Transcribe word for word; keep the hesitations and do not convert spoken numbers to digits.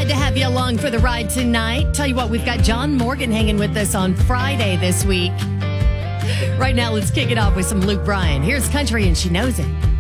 Glad to have you along for the ride tonight. Tell you what, we've got John Morgan hanging with us on Friday this week. Right now, let's kick it off with some Luke Bryan. Here's Country and She Knows It.